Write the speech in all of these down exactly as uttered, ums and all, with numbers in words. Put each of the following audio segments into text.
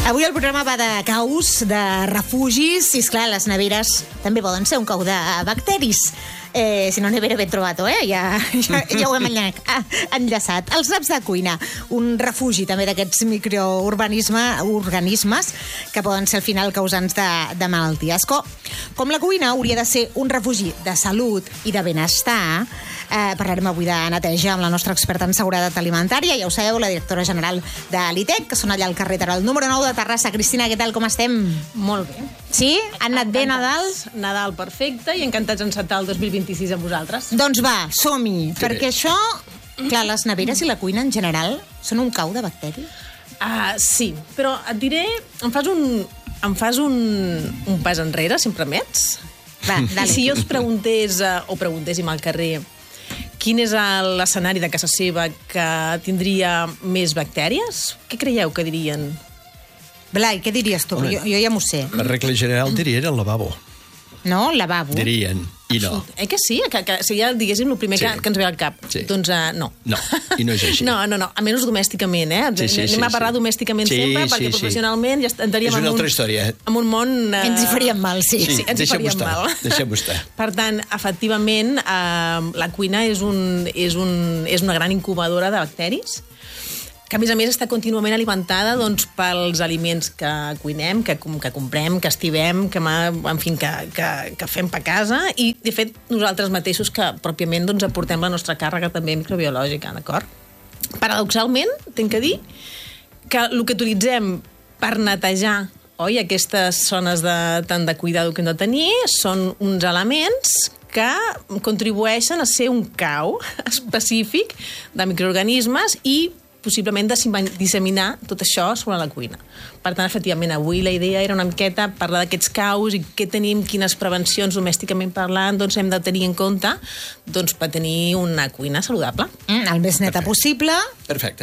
Avui el programa va de caus, de refugis, i esclar, les neveres també poden ser un cau de bacteris. Eh, si no, nevera ben trobat, eh? Ja, ja, ja ho hem enllaçat. Els naps de cuina, un refugi també d'aquests microorganismes organismes que poden ser al final causants de, de malalties. Com, com la cuina hauria de ser un refugi de salut i de benestar, eh, parlarem avui de neteja amb la nostra experta en seguretat alimentària. Ja ho sabeu, la directora general de l'I T E C, que són allà al carrer Terol número nou de Terrassa. Cristina, què tal, com estem? Molt bé. Sí? Han anat bé, Nadal? Nadal perfecte i encantats d'encetar el dos mil vint-i-sis amb vosaltres. Doncs va, som-hi, perquè això, clar, les neveres i la cuina en general són un cau de bacteris? Uh, sí, però et diré, em fas un, em fas un, un pas enrere, si em permets? Va, dale. I si jo us preguntés, uh, o preguntéssim al carrer, quin és l'escenari de casa seva que tindria més bactèries? Què creieu que dirien? Blai, què diries tu? Jo, jo ja m'ho sé. Per regla general dirien el lavabo. No? Lavabo? Dirien, i no. Eh que sí? Que, que seria, diguéssim, el primer sí. que, que ens ve al cap. Sí. Doncs uh, no. No, i no és així. No, no, no, almenys domèsticament, eh? Sí, sí, Anem sí, a parlar sí. domèsticament sí, sempre, sí, perquè sí. professionalment ja entraríem és una en un, altra història, eh? en un món... Uh... Ens hi faríem mal, sí. Sí, sí ens hi faríem estar, mal. deixem-ho estar. Per tant, efectivament, uh, la cuina és, un, és, un, és una gran incubadora de bacteris, que a més a més està contínuament alimentada doncs, pels aliments que cuinem, que, que comprem, que estivem, que, en fi, que, que, que fem per casa, i de fet nosaltres mateixos que pròpiament doncs, aportem la nostra càrrega també microbiològica, d'acord? Paradoxalment, tinc que dir que el que utilitzem per netejar, oi, aquestes zones de, tant de cuidado que hem de tenir, són uns elements que contribueixen a ser un cau específic de microorganismes i possiblement disseminar tot això sobre la cuina. Per tant, efectivament, avui la idea era una miqueta parlar d'aquests caus i què tenim, quines prevencions domèsticament parlant doncs hem de tenir en compte doncs, per tenir una cuina saludable. Mm, el més neta Perfecte. possible. Perfecte.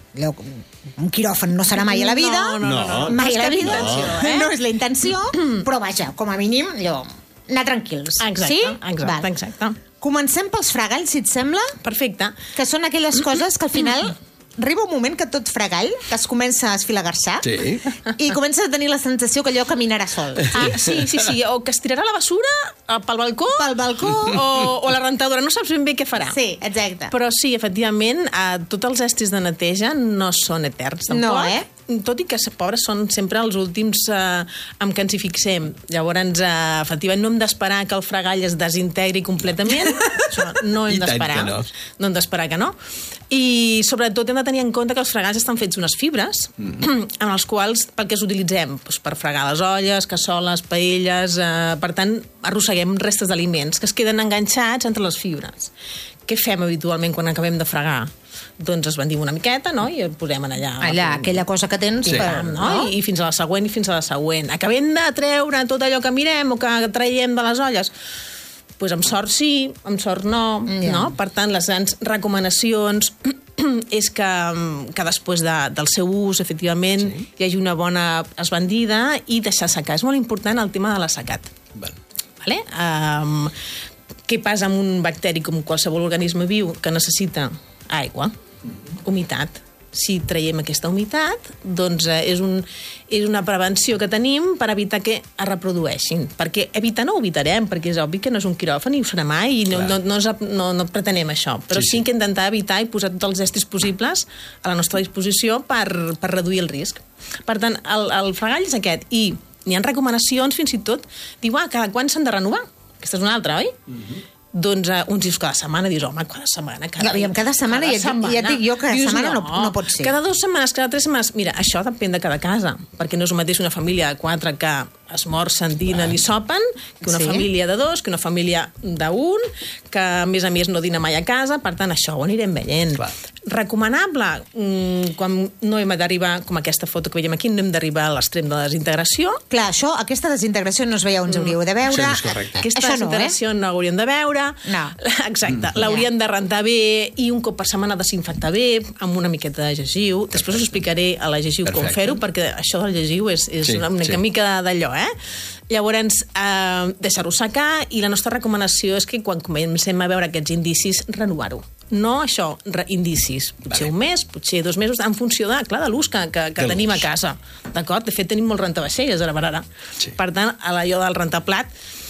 Un quiròfan no serà mai a la vida. No, no, no. no. Mai a la no. vida. Intenció, eh? No és la intenció, però vaja, com a mínim, allò, anar tranquils. Exacte, sí? exacte, Val. exacte. Comencem pels fregalls, si et sembla, Perfecte. que són aquelles coses que al final arriba un moment que tot fregall, que es comença a esfilagarçar, Sí. i comença a tenir la sensació que allò caminarà sol. Ah, sí, sí, sí. O que es tirarà la basura pel balcó, Pel balcó. o, o a la rentadora. No saps ben bé què farà. Sí, exacte. Però sí, efectivament, eh, tots els estris de neteja no són eterns, tampoc. No, eh? Tot i que, pobres, són sempre els últims eh, amb què ens hi fixem. Llavors, eh, efectivament, no hem d'esperar que el fregall es desintegri completament. Això no hem I tant d'esperar. que no. No hem d'esperar que no. I, sobretot, hem de tenir en compte que els fregalls estan fets d'unes fibres, mm. amb els quals, per què els utilitzem? Pues per fregar les olles, cassoles, paelles... Eh, per tant, arrosseguem restes d'aliments que es queden enganxats entre les fibres. Què fem habitualment quan acabem de fregar? Doncs es bandim una miqueta, no?, i el posem allà. Allà, aquella cosa que tens... Sí. Per, No? I, I fins a la següent, i fins a la següent. Acabem de treure tot allò que mirem o que traiem de les olles? Doncs pues amb sort sí, amb sort no, Ja. no? Per tant, les grans recomanacions és que, que després de, del seu ús, efectivament, sí. hi hagi una bona esbandida i deixar secar. És molt important el tema de l'assecat. Val. Vale? Um, què passa amb un bacteri com qualsevol organisme viu que necessita aigua, humitat? Si traiem aquesta humitat, doncs eh, és, un, és una prevenció que tenim per evitar que es reprodueixin. Perquè evitar no ho evitarem, perquè és obvi que no és un quiròfan i ho serà mai, i no, no, no, no, no pretenem això. Però sí, sí. sí que intentar evitar i posar tots els estris possibles a la nostra disposició per, per reduir el risc. Per tant, el, el fregall és aquest, i n'hi ha recomanacions fins i tot, diu, ah, cada quan s'han de renovar? Aquesta és una altra, oi? Mm-hmm. Doncs uh, uns dius cada setmana, dius, home, cada setmana... Cada, I cada setmana, cada ja, setmana. ja et dic jo, cada dius, setmana no, no, no pot ser. Cada dues setmanes, cada tres setmanes... Mira, això depèn de cada casa, perquè no és el mateix una família de quatre que esmorcen, dinen i sopen, que una sí. família de dos, que una família d'un, que a més a més no dina mai a casa, per tant, això ho anirem veient. Clar. Recomanable, quan no hem d'arribar, com aquesta foto que veiem aquí, no hem d'arribar a l'extrem de la desintegració. Clar, això, aquesta desintegració no us veieu, ens hauríeu de veure. Això no és correcte. Aquesta això desintegració no, eh? no l'hauríem de veure. No. Exacte. Mm. L'hauríem de rentar bé i un cop per setmana desinfectar bé, amb una miqueta de llegiu. Perfecte. Després us explicaré a la llegiu Perfecte. com fer-ho, perquè això del llegiu és, és sí, una, una sí. mica d'allò, eh? Llavors, eh, deixar-ho secar, i la nostra recomanació és que quan comencem a veure aquests indicis, renovar-ho. no això, re, indicis. Potser un mes, potser dos mesos, en funció de, clar, de l'ús que, que, que tenim a casa. D'acord? De fet, tenim molt rentavaixelles, ara per ara. Sí. Per tant, allò del rentaplat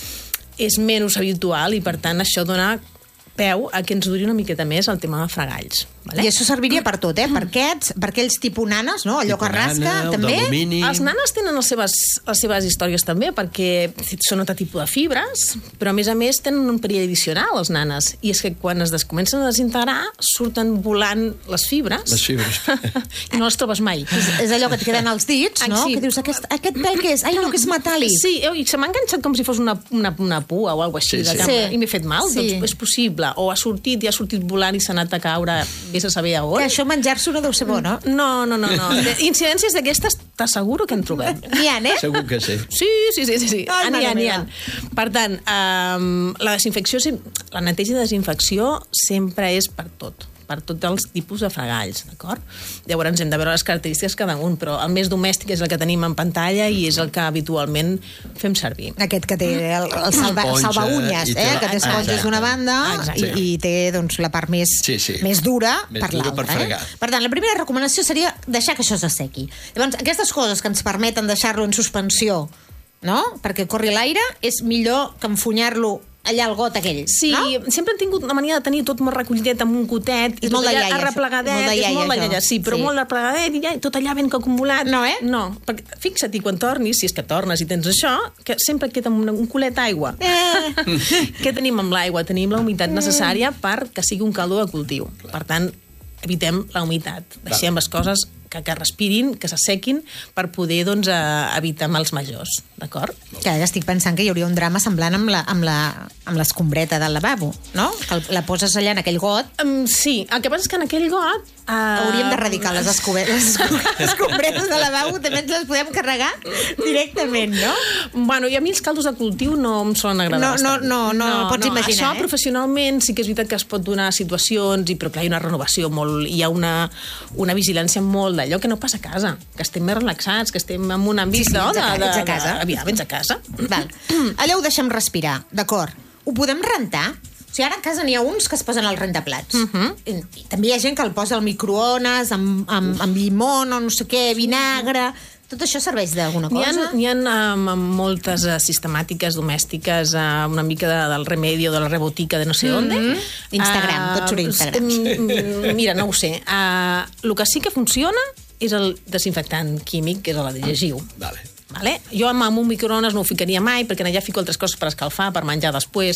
és menys habitual i, per tant, això dona peu a que ens duri una miqueta més el tema de fregalls. Vale? I això serviria per tot, eh? Per aquests, per aquells tipus nanes, no? Allò Tipus que rasca, nana, el també. d'alumini. Els nanes tenen les seves, les seves històries també, perquè són un altre tipus de fibres, però a més a més tenen un perill addicional, els nanes. I és que quan es des comencen a desintegrar, surten volant les fibres. Les fibres. I no les trobes mai. És, és allò que et queden als dits, no? Sí. Que dius, aquest, aquest pèl què és? Ai, no, que és metàl·lic. Sí, i se m'ha enganxat com si fos una, una, una pua o alguna cosa així. Sí, sí. De cambra, Sí. I m'he fet mal, Sí. doncs és possible. O ha sortit i ha sortit volant i s'ha anat a caure, vés a saber a on. Que això menjar-se no deu ser bo, no? No, no, no, no. Incidències d'aquestes t'asseguro que en trobem. N'hi ha, eh? Segur que sí. Sí, sí, sí, sí, sí. Ai, N'hi ha, mare n'hi ha. meva. Per tant, um, la desinfecció, la neteja i desinfecció sempre és per tot, per tots els tipus de fregalls, d'acord? Llavors hem de veure les característiques cada un, però el més domèstic és el que tenim en pantalla i és el que habitualment fem servir. Aquest que té el, el salva, Esponja, salvaunhes, i té eh? la- Que té esponges Exacte. d'una banda Exacte. i, i té doncs, la part més, Sí, sí. més dura Més per dura l'altra. per fregar. Eh? Per tant, la primera recomanació seria deixar que això s'assequi. Llavors, aquestes coses que ens permeten deixar-lo en suspensió, no? Perquè corri l'aire, és millor que enfunyar-lo allà al got aquell, Sí, no? sempre hem tingut la mania de tenir tot molt recollidet amb un cotet i És tot molt de allà iaia, això. arreplegadet, Molt de iaia, és molt de això. iaia, sí, però Sí. molt arreplegadet i ja, tot allà ben acumulat. No, eh? No, perquè fixa't, i quan tornis, si és que tornes i tens això, que sempre et queda un, un culet d'aigua. Eh. Què tenim amb l'aigua? Tenim la humitat necessària per que sigui un caldo de cultiu. Per tant, evitem la humitat. Deixem les coses que, que respirin, que s'assequin, per poder doncs, eh, evitar mals majors. D'acord? Que ara estic pensant que hi hauria un drama semblant amb la, amb la, amb l'escombreta del lavabo, no? Que el- la poses allà en aquell got. Um, sí, el que passa és que en aquell got... Uh, Hauríem d'erradicar les, escobe- les esco- les escombretes de lavabo, també ens les podem carregar directament, no? Bueno, i a mi els caldos de cultiu no em solen agradar No, no, bastant. no, no, pots imaginar, Això eh? professionalment sí que és veritat que es pot donar situacions, i, però clar, hi ha una renovació molt... Hi ha una, una vigilància molt d'allò que no passa a casa, que estem més relaxats, que estem en un àmbit... Sí, sí, no, ets a ca- de, de, ets a casa. De, aviam, ets a casa. Val. Allò ho deixem respirar, d'acord. Ho podem rentar? O sigui, ara a casa n'hi ha uns que es posen al rentaplats. Uh -huh. I, I també hi ha gent que el posa al microones, amb, amb, amb llimón o no sé què, vinagre... Tot això serveix d'alguna N'hi ha, cosa? n'hi ha um, moltes uh, sistemàtiques domèstiques, uh, una mica de, del remedio, de la rebotica de no sé on. Mm-hmm. Instagram, tot surt a Instagram. mm, Mira, no ho sé. Uh, el que sí que funciona és el desinfectant químic, que és el de llegiu. Vale. Vale? Jo amb, amb un microones no ho ficaria mai, perquè allà fico altres coses per escalfar, per menjar després.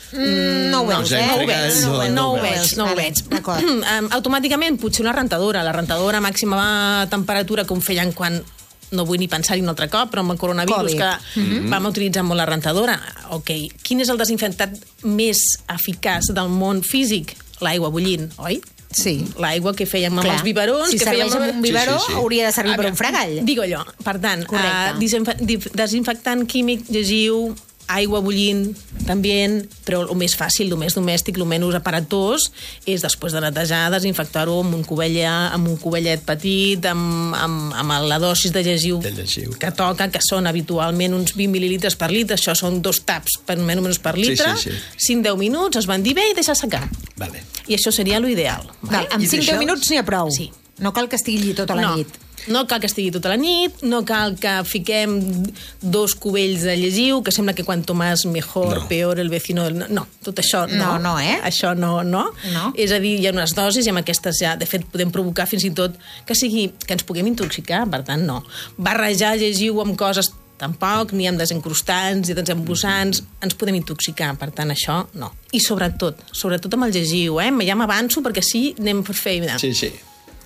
Mm, no ho veus, No, eh? no ho veig, no, no, no ho ho veig, veus. no ho Vale, veig. d'acord. Um, automàticament, potser una rentadora. La rentadora màxima temperatura que ho feien quan... No vull ni pensar-hi un altre cop, però amb el coronavirus Covid. que mm-hmm. vam utilitzar molt la rentadora. Ok, quin és el desinfectant més eficaç del món físic? L'aigua bullint, oi? Sí. L'aigua que fèiem amb Clar. els biberons... Si que serveix fèiem... amb un biberó, Sí, sí, sí. hauria de servir per Aviam, un fregall. Digo allò. Per tant, Correcte. uh, desinfe dif- desinfectant químic, llegiu, aigua bullint, també, però el més fàcil, el més domèstic, el menys aparatós, és després de netejar, desinfectar-ho amb un covellet, amb un covellet petit, amb, amb, amb la dosis de llegiu, De llegiu. que toca, que són habitualment uns vint mil·lilitres per litre, això són dos taps per menys o menys per litre, sí, sí. cinc a deu minuts, es van dir bé i deixar secar. Vale. I això seria l'ideal. Val, amb I cinc a deu deixar- minuts n'hi ha prou. Sí. No cal que estigui tota la no, nit. No cal que estigui tota la nit, no cal que fiquem dos cubells de llegiu, que sembla que quanto más mejor, No. peor el vecino... No, no, tot això no. No, no, eh? Això no, no. No. És a dir, hi ha unes dosis i amb aquestes ja, de fet, podem provocar fins i tot que sigui que ens puguem intoxicar, per tant, no. Barrejar llegiu amb coses tampoc, ni amb desencrustants, ni desembussants, ens podem intoxicar, per tant, això no. I sobretot, sobretot amb el llegiu, eh? Ja m'avanço perquè sí, anem per feina. Sí, sí.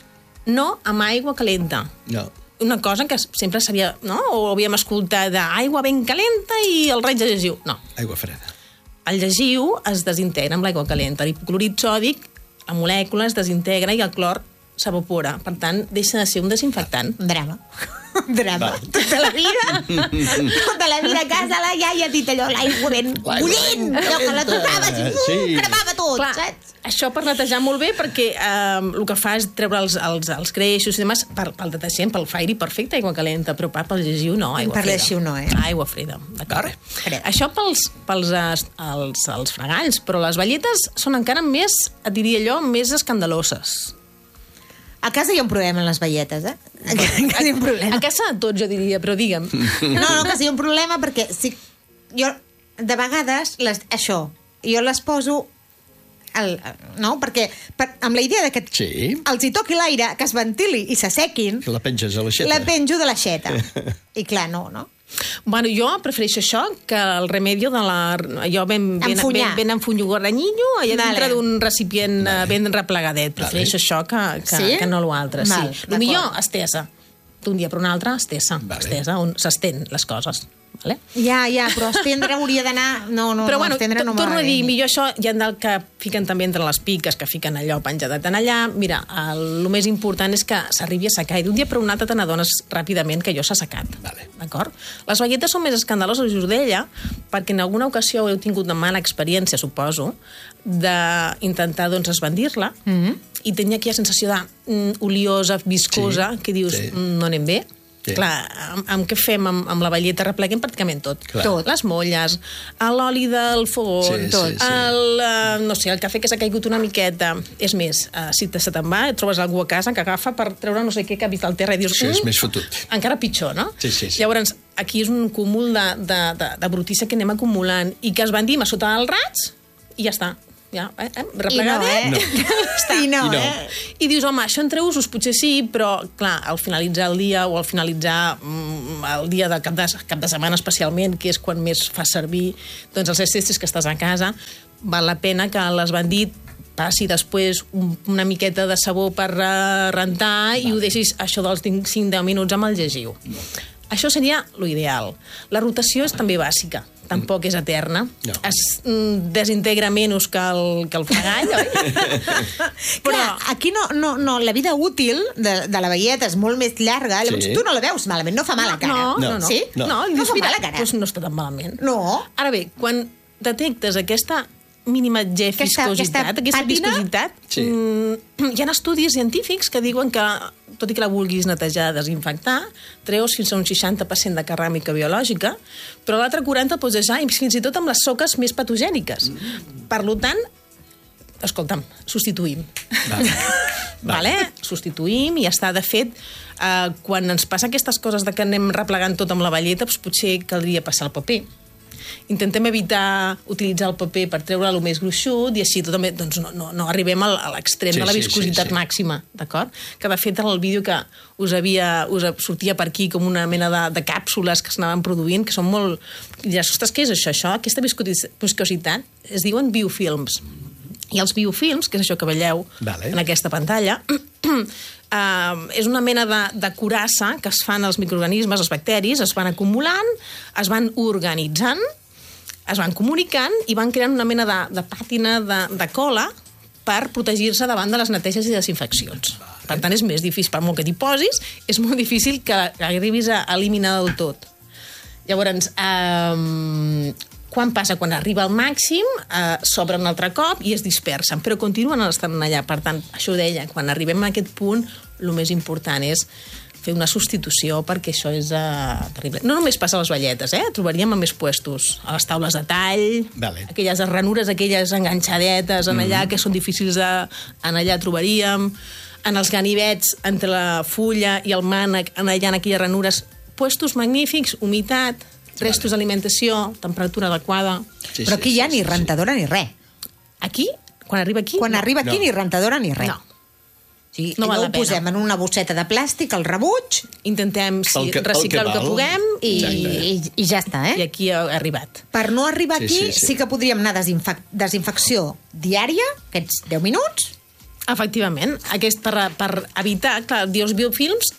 No amb aigua calenta. No. Una cosa que sempre s'havia, no? O havíem escoltat d'aigua ben calenta i el raig de llegiu. No. Aigua freda. El llegiu es desintegra amb l'aigua calenta. L'hipoclorit sòdic, la molècula es desintegra i el clor s'evapora. Per tant, deixa de ser un desinfectant. Un drama. Drama. Val. Tota la vida. Tota la vida a casa la iaia ha dit allò, l'aigua ben bullint. Allò que la tocaves i Sí. uh, cremava tot, Clar, saps? això per netejar molt bé, perquè eh, el que fa és treure els, els, els greixos i demás per, pel detergent, pel Fairy, perfecte, aigua calenta, però per, pel llegiu no, aigua Per freda. llegiu no, eh? Aigua freda, d'acord? Freda. Això pels, pels es- els, els fregalls, però les velletes són encara més, et diria allò, més escandaloses. A casa hi ha un problema amb les velletes, eh? A casa hi ha un problema. A casa tots, jo diria, però digue'm. No, no, que sí, un problema perquè si, jo, de vegades, les, això, jo les poso el, no? Perquè per, amb la idea de que Sí. els hi toqui l'aire, que es ventili i s'assequin, Que la penges a l'aixeta. la penjo de l'aixeta. I clar, no, no? Bueno, jo prefereixo això que el remedio de la... allò ben, ben, Enfunyar. ben, ben enfonyogaranyinyo allà Vale. dintre d'un recipient vale. ben replegadet. Prefereixo Vale. això que, que, Sí? que no l'altre. Val, Sí. El d'acord. millor, estesa. D'un dia per un altre, estesa. Vale. Estesa, on s'estén les coses. Vale? Ja, ja, però estendre hauria d'anar... No, no, Però no, bueno, estendre no to- torno m'agrada a dir, bé. millor això, hi ha del que fiquen també entre les piques, que fiquen allò penjadet en allà. Mira, el, el més important és que s'arribi a secar i d'un dia per un altre te n'adones ràpidament que allò s'ha secat. Vale. D'acord? Les velletes són més escandaloses, us ho deia, perquè en alguna ocasió heu tingut una mala experiència, suposo, d'intentar, doncs, esbandir-la, mm -hmm. i tenia aquella sensació de mm, oliosa, viscosa, Sí, que dius, sí. mm, no anem bé. Sí. Clar, amb, amb què fem amb, amb la velleta? Repleguem pràcticament tot. Clar. Tot. Les molles, l'oli del fogó, Sí, sí, tot. sí. El, uh, no sé, el cafè que s'ha caigut una miqueta. És més, uh, si te se te'n va, trobes algú a casa que agafa per treure no sé què que ha vist al terra i dius... Això és "Mm, més fotut. encara pitjor, no? Sí, sí, sí. Llavors, aquí és un cúmul de, de, de, de brutícia que anem acumulant i que es bandim a sota del raig i ja està. Ja, eh? eh? Replegadet. I no, eh? Està. I no, I no. eh? I dius, home, això entre usos potser sí, però, clar, al finalitzar el dia o al finalitzar mm, el dia de cap de, cap de setmana especialment, que és quan més fa servir doncs, els estestes que estàs a casa, val la pena que l'esbandit passi després un, una miqueta de sabó per uh, rentar i ho deixis això dels cinc deu minuts amb el llegiu. Això seria l'ideal. La rotació és també bàsica, tampoc és eterna. No. Es mm, desintegra menys que el, que el fregall, oi? Però clar, aquí no, no, no, la vida útil de, de la velleta és molt més llarga, llavors Sí. tu no la veus malament, no fa mal a cara. No, no, no. Sí? No, No. i No dius, fa mira, mal a cara. doncs no està tan malament. No. Ara bé, quan detectes aquesta mínima ge- Aquesta- viscositat, aquesta aquesta, pàtina? viscositat, Sí. mm, hi ha estudis científics que diuen que, tot i que la vulguis netejar, desinfectar, treus fins a un seixanta per cent de keràmica biològica, però l'altre quaranta per cent pots deixar, i fins i tot amb les soques més patogèniques. Mm. Per tant, escolta'm, substituïm. Vale. Vale. Substituïm i ja està. De fet, eh, quan ens passa aquestes coses de que anem replegant tot amb la velleta, doncs potser caldria passar el paper. Intentem evitar utilitzar el paper per treure el més gruixut i així també doncs, no, no, no arribem al- a l'extrem Sí, de la sí, viscositat sí, sí. màxima, d'acord? Que de fet en el vídeo que us havia us sortia per aquí com una mena de, de càpsules que s'anaven produint, que són molt... I diràs, ostres, què és això? això? Aquesta viscosi- viscositat es diuen biofilms. I els biofilms, que és això que veieu Vale. en aquesta pantalla, uh, és una mena de, de curassa que es fan els microorganismes, els bacteris, es van acumulant, es van organitzant, es van comunicant i van creant una mena de, de pàtina de, de cola per protegir-se davant de les neteges i desinfeccions. Vale. Per tant, és més difícil, per molt que t'hi posis, és molt difícil que arribis a eliminar del tot. Llavors, eh, quan passa? Quan arriba al màxim, eh, s'obre un altre cop i es dispersen, però continuen estant allà. Per tant, això ho deia, quan arribem a aquest punt, el més important és fer una substitució, perquè això és uh, terrible. No només passa a les velletes, eh? Trobaríem a més puestos, a les taules de tall, Vale. aquelles ranures, aquelles enganxadetes en allà, mm. que són difícils de... En allà trobaríem, en els ganivets, entre la fulla i el mànec, en allà, en aquelles ranures, puestos magnífics, humitat, restos d'alimentació, temperatura adequada. Sí, Però sí, aquí hi ha sí, ni sí, rentadora ni res. Aquí? Quan arriba aquí? Quan no. arriba aquí, No. ni rentadora ni res. No. Sí, No i val no la ho pena. posem en una bosseta de plàstic, el rebuig, Intentem sí, El que- el reciclar que el que val. puguem i, Exacte. i, i ja està, i eh? aquí ha arribat. Per no arribar Sí, aquí, sí, sí, sí. sí. sí que podríem anar a desinfec desinfecció diària, aquests deu minuts, Efectivament, aquest per, per evitar, clar, els biofilms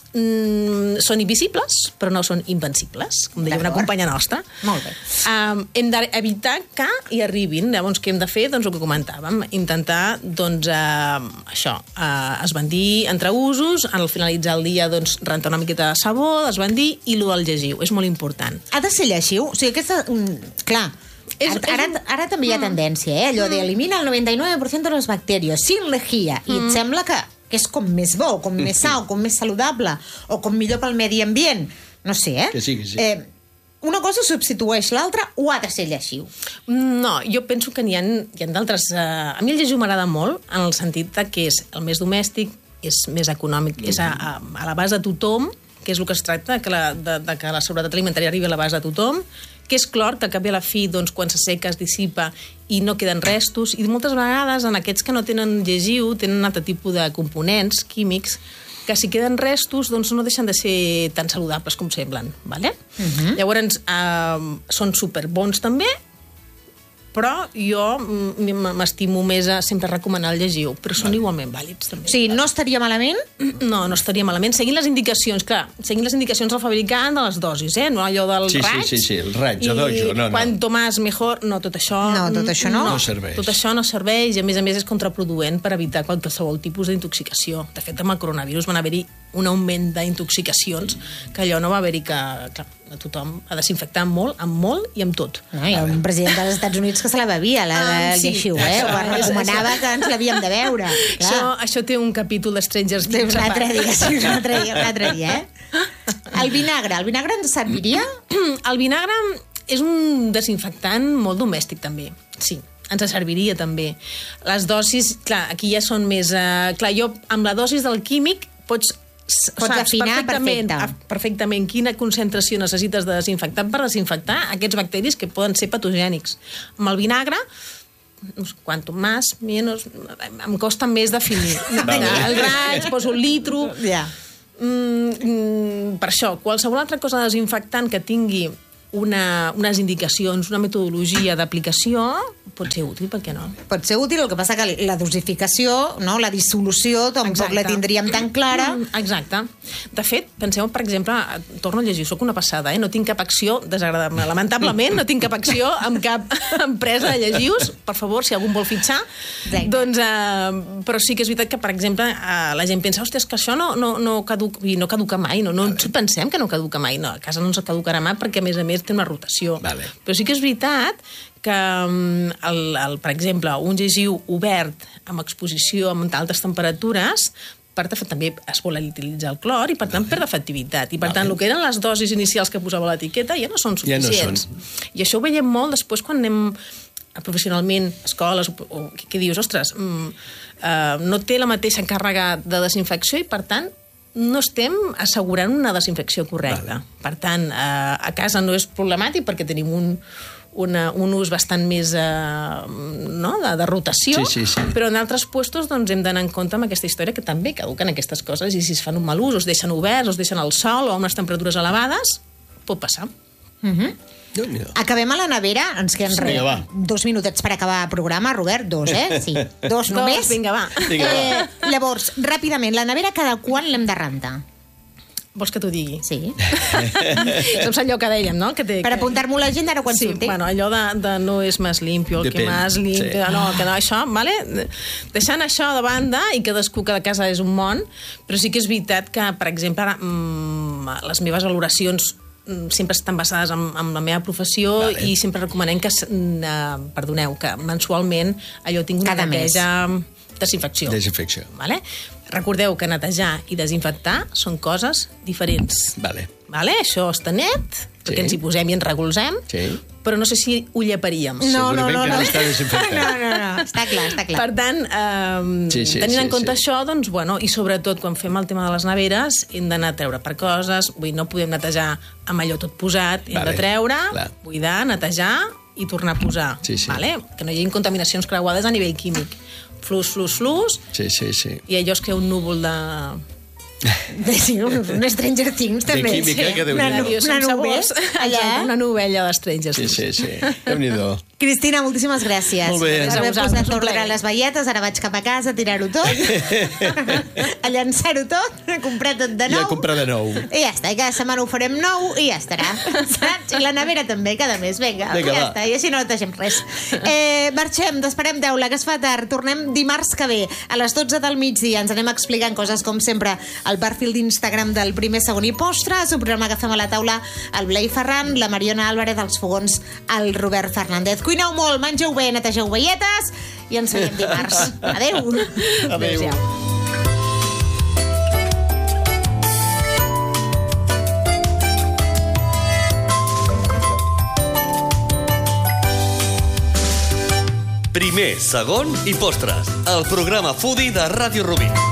mm, són invisibles, però no són invencibles, com deia una companya nostra. Molt bé. Um, hem d'evitar que hi arribin. Llavors, què hem de fer? Doncs el que comentàvem, intentar, doncs, uh, això, uh, esbandir entre usos, al finalitzar el dia, doncs, rentar una miqueta de sabó, esbandir, i lo del llegiu, és molt important. Ha de ser llegiu? O sigui, aquesta... Mm, clar, És, ara, ara, és... ara també hi ha tendència, eh? Allò de elimina el noventa y nueve por ciento de les bacteris, sin lejía, i et sembla que, que és com més bo, com més sa, o com més saludable, o com millor pel medi ambient. No sé, eh? Que sí, que sí. Eh, una cosa substitueix l'altra o ha de ser llegiu? No, jo penso que n'hi ha, hi ha d'altres... Uh, a mi el llegiu m'agrada molt, en el sentit que és el més domèstic, és més econòmic, és a, a, a l'abast de tothom, que és el que es tracta, que la, de, de que la seguretat alimentària arribi a l'abast de tothom, que és clor, que al cap i a la fi, doncs, quan s'asseca, es dissipa i no queden restos. I moltes vegades, en aquests que no tenen llegiu, tenen un altre tipus de components químics, que si queden restos, doncs no deixen de ser tan saludables com semblen. Vale? Uh-huh. Llavors, eh, són superbons també, però jo m'estimo més a sempre recomanar el llegiu, però són igualment vàlids també. O sigui, no estaria malament? No, no estaria malament. Seguint les indicacions, clar, seguint les indicacions del fabricant de les dosis, eh? No allò del sí, raig. Sí, sí, sí, el raig, el dojo, no, no. Quanto más mejor, no, tot això... No, tot això no? No serveix. Tot això no serveix i, a més a més, és contraproduent per evitar qualsevol tipus d'intoxicació. De fet, amb el coronavirus van haver-hi un augment d'intoxicacions que allò no va haver-hi que... Clar, tothom ha desinfectat molt, amb molt i amb tot. No, hi ha un president dels Estats Units que se la bevia, la del Ah, sí. llegiu, eh? Ho recomanava que ens l'havíem de veure. Clar. Això, això té un capítol de Stranger Sí, Things. un a altre part. dia, sí, un altre dia, un altre dia, eh? El vinagre, el vinagre ens serviria? El vinagre és un desinfectant molt domèstic, també. Sí, ens serviria, també. Les dosis, clar, aquí ja són més... Eh, clar, jo, amb la dosis del químic, pots... Pots saps afinar perfectament, perfecte. perfectament quina concentració necessites de desinfectant per desinfectar aquests bacteris que poden ser patogènics. Amb el vinagre, no sé, quanto más, menos, em costa més definir. Vale. El raig, poso un litro... Ja. Mm, mm, per això, qualsevol altra cosa desinfectant que tingui una, unes indicacions, una metodologia d'aplicació, pot ser útil, per què no? Pot ser útil, el que passa que la dosificació, no, la dissolució, tampoc Exacte. la tindríem tan clara. Mm, exacte. De fet, penseu, per exemple, torno a llegir, sóc una passada, eh? No tinc cap acció desagradable. Lamentablement, no tinc cap acció amb cap empresa de llegius. Per favor, si algú vol fitxar. Exacte. Doncs, eh, però sí que és veritat que, per exemple, eh, la gent pensa, ostres, que això no, no, no, caduca, no caduca mai, no, no ens pensem que no caduca mai. No, a casa no ens caducarà mai perquè, a més a més, té una rotació. Vale. Però sí que és veritat que, el, el, per exemple, un llegiu obert amb exposició amb altes temperatures, per tant, també es vol utilitzar el clor i, per tant, perd efectivitat. I, per tant, el que eren les dosis inicials que posava a l'etiqueta ja no són Ja no suficients. són. I això ho veiem molt després quan anem professionalment a escoles, o, o què dius, ostres, mm, eh, no té la mateixa càrrega de desinfecció i, per tant, no estem assegurant una desinfecció correcta. Vale. Per tant, eh, a casa no és problemàtic perquè tenim un, una, un ús bastant més eh, no? de, de rotació, Sí, sí, sí. però en altres puestos doncs, hem d'anar en compte amb aquesta història que també caduquen aquestes coses i si es fan un mal ús, o es deixen oberts, o es deixen al sol o a unes temperatures elevades, pot passar. Uh-huh. Déu-n'hi-do. Acabem a la nevera, ens queden Sí, res. vinga, va. Dos minutets per acabar el programa, Robert, dos, eh? Sí, dos només. Dos, vinga, va. Vinga, va. Eh, llavors, ràpidament, la nevera cada quan l'hem de rentar? Vols que t'ho digui? Sí. Saps allò que dèiem, no? Que té, Per que... apuntar-m'ho a l'agenda ara quan Sí, surti. bueno, allò de, de no és més limpio, el Depèn, que més limpio, sí. no, que no, això, vale? Deixant això de banda, i cadascú cada casa és un món, però sí que és veritat que, per exemple, ara, mm, les meves valoracions mm, sempre estan basades en, en la meva professió Vale. i sempre recomanem que, uh, perdoneu, que mensualment allò tingui una Cada mes. neteja, desinfecció. Desinfecció. Vale? Recordeu que netejar i desinfectar són coses diferents. Vale. Vale? Això està net, perquè Sí. ens hi posem i ens recolzem, Sí. però no sé si ho lleparíem. No, no, Segurament no, que no. no està desinfectat. No, no, no, està clar, està clar. Per tant, eh, Sí, sí, tenint sí, en compte sí. això, doncs, bueno, i sobretot quan fem el tema de les neveres, hem d'anar a treure per coses, vull dir, no podem netejar amb allò tot posat, hem Vale, de treure, clar. buidar, netejar i tornar a posar. Sí, sí. Vale? Que no hi hagi contaminacions creuades a nivell químic. Flux, flux, flux, Sí, sí, sí. i allò es crea un núvol de... De, sí, un, un Stranger Things, De també. química, sí. que Déu-n'hi-do. Una, nu- Nerviós una amb nube, sabors, allà. exacte, una novella d'Estrangers. Sí, sí, sí. Déu-n'hi-do. Cristina, moltíssimes gràcies. Molt bé. Per haver A vosaltres, posat un ordre plaer. a les veietes, ara vaig cap a casa a tirar-ho tot, a llançar-ho tot, a comprar tot de I nou. a comprar de nou. I ja està, i cada setmana ho farem nou i ja estarà. Saps? I la nevera també, cada mes. Vinga, Vinga, ja va. està, i així no netegem res. Eh, marxem, desperem taula, que es fa tard. Tornem dimarts que ve, a les dotze del migdia. Ens anem explicant coses, com sempre, al perfil d'Instagram del Primer, Segon i Postres, un programa que fem a la taula el Blai Ferran, la Mariona Álvarez, els fogons, el Robert Fernández. Cuineu molt, mengeu bé, netegeu veietes i ens veiem dimarts. Adéu. Adéu. Adéu-siau. Primer, Segon i Postres, el programa foodie de Ràdio Rubí.